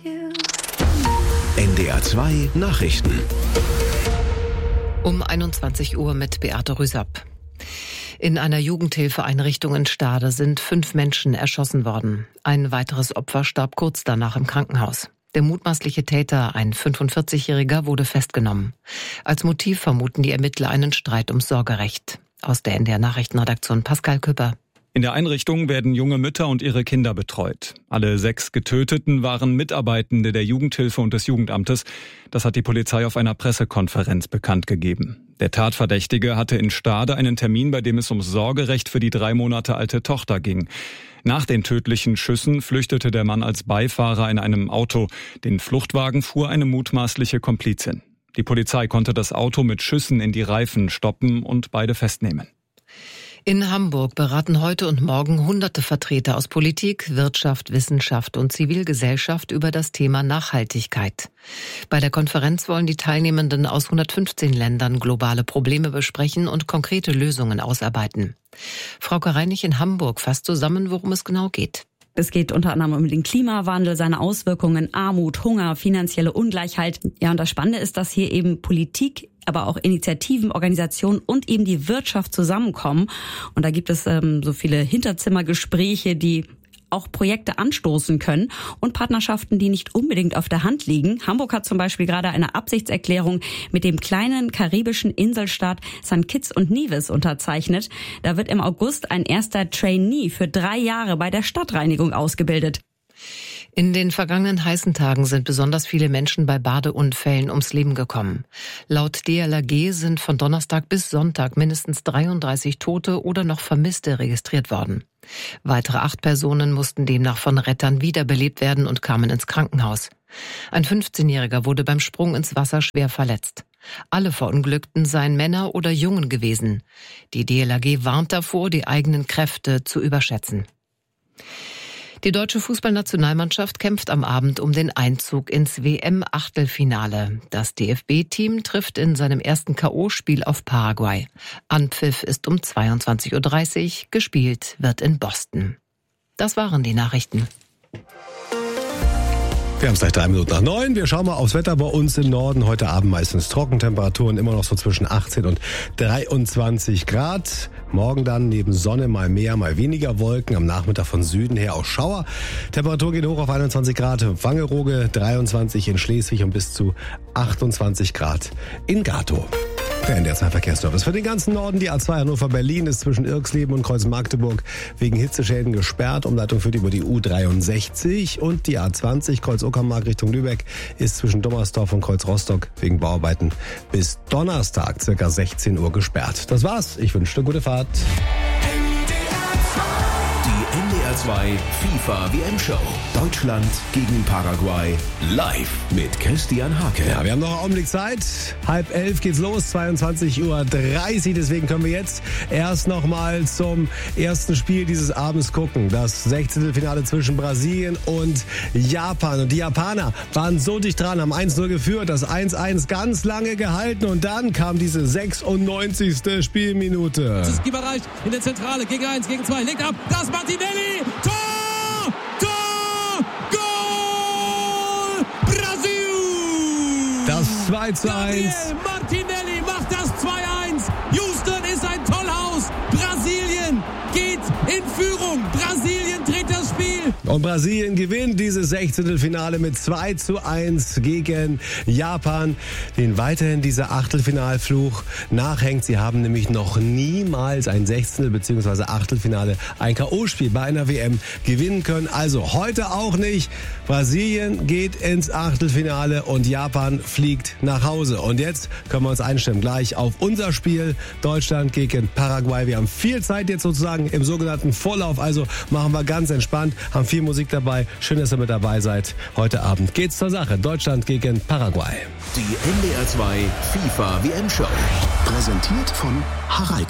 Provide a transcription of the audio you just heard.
NDR 2 Nachrichten. Um 21 Uhr mit Beate Rüsapp. In einer Jugendhilfeeinrichtung in Stade sind 5 Menschen erschossen worden. Ein weiteres Opfer starb kurz danach im Krankenhaus. Der mutmaßliche Täter, ein 45-Jähriger, wurde festgenommen. Als Motiv vermuten die Ermittler einen Streit ums Sorgerecht. Aus der NDR Nachrichtenredaktion Pascal Küpper. In der Einrichtung werden junge Mütter und ihre Kinder betreut. Alle 6 Getöteten waren Mitarbeitende der Jugendhilfe und des Jugendamtes. Das hat die Polizei auf einer Pressekonferenz bekannt gegeben. Der Tatverdächtige hatte in Stade einen Termin, bei dem es ums Sorgerecht für die 3 Monate alte Tochter ging. Nach den tödlichen Schüssen flüchtete der Mann als Beifahrer in einem Auto. Den Fluchtwagen fuhr eine mutmaßliche Komplizin. Die Polizei konnte das Auto mit Schüssen in die Reifen stoppen und beide festnehmen. In Hamburg beraten heute und morgen hunderte Vertreter aus Politik, Wirtschaft, Wissenschaft und Zivilgesellschaft über das Thema Nachhaltigkeit. Bei der Konferenz wollen die Teilnehmenden aus 115 Ländern globale Probleme besprechen und konkrete Lösungen ausarbeiten. Frauke Reinig in Hamburg fasst zusammen, worum es genau geht. Es geht unter anderem um den Klimawandel, seine Auswirkungen, Armut, Hunger, finanzielle Ungleichheit. Ja, und das Spannende ist, dass hier eben Politik, aber auch Initiativen, Organisationen und eben die Wirtschaft zusammenkommen. Und da gibt es so viele Hinterzimmergespräche, die auch Projekte anstoßen können und Partnerschaften, die nicht unbedingt auf der Hand liegen. Hamburg hat zum Beispiel gerade eine Absichtserklärung mit dem kleinen karibischen Inselstaat St. Kitts und Nevis unterzeichnet. Da wird im August ein erster Trainee für 3 Jahre bei der Stadtreinigung ausgebildet. In den vergangenen heißen Tagen sind besonders viele Menschen bei Badeunfällen ums Leben gekommen. Laut DLRG sind von Donnerstag bis Sonntag mindestens 33 Tote oder noch Vermisste registriert worden. Weitere 8 Personen mussten demnach von Rettern wiederbelebt werden und kamen ins Krankenhaus. Ein 15-Jähriger wurde beim Sprung ins Wasser schwer verletzt. Alle Verunglückten seien Männer oder Jungen gewesen. Die DLRG warnt davor, die eigenen Kräfte zu überschätzen. Die deutsche Fußballnationalmannschaft kämpft am Abend um den Einzug ins WM-Achtelfinale. Das DFB-Team trifft in seinem ersten K.O.-Spiel auf Paraguay. Anpfiff ist um 22:30 Uhr, gespielt wird in Boston. Das waren die Nachrichten. Wir haben es gleich 3 Minuten nach 9. Wir schauen mal aufs Wetter bei uns im Norden. Heute Abend meistens Trockentemperaturen, immer noch so zwischen 18 und 23 Grad. Morgen dann neben Sonne mal mehr, mal weniger Wolken. Am Nachmittag von Süden her auch Schauer. Temperatur geht hoch auf 21 Grad in Wangerooge, 23 in Schleswig und bis zu 28 Grad in Gatow. Der NDR 2 Verkehrsservice für den ganzen Norden. Die A2 Hannover-Berlin ist zwischen Irxleben und Kreuz-Magdeburg wegen Hitzeschäden gesperrt. Umleitung führt über die U63 und die A20 Kreuz-Uckermark Richtung Lübeck ist zwischen Dommersdorf und Kreuz-Rostock wegen Bauarbeiten bis Donnerstag ca. 16 Uhr gesperrt. Das war's. Ich wünsche eine gute Fahrt. Die NDR 2 FIFA WM-Show. Deutschland gegen Paraguay. Live mit Christian Hake. Ja, wir haben noch einen Augenblick Zeit. 10:30 geht's los, 22:30 Uhr. Deswegen können wir jetzt erst noch mal zum ersten Spiel dieses Abends gucken. Das 16. Zwischen Brasilien und Japan. Und die Japaner waren so dicht dran, haben 1:0 geführt, das 1:1 ganz lange gehalten und dann kam diese 96. Spielminute. Das ist Gibereich in der Zentrale, gegen 1, gegen 2, legt ab, das ist Martinelli, Tor! Goal! Brasil! Das 2:1. Gabriel Martinelli macht das 2:1. Houston ist ein Tollhaus. Brasilien geht in Führung. Brasilien dreht das Spiel. Und Brasilien gewinnt dieses 16. Finale mit 2:1 gegen Japan, den weiterhin dieser Achtelfinalfluch nachhängt. Sie haben nämlich noch niemals ein 16. bzw. Achtelfinale, ein K.O.-Spiel bei einer WM gewinnen können. Also heute auch nicht. Brasilien geht ins Achtelfinale und Japan fliegt nach Hause. Und jetzt können wir uns einstellen gleich auf unser Spiel Deutschland gegen Paraguay. Wir haben viel Zeit jetzt sozusagen im sogenannten Vorlauf. Also machen wir ganz entspannt, haben viel Musik dabei. Schön, dass ihr mit dabei seid. Heute Abend geht's zur Sache. Deutschland gegen Paraguay. Die NDR 2 FIFA WM-Show. Präsentiert von Haralco.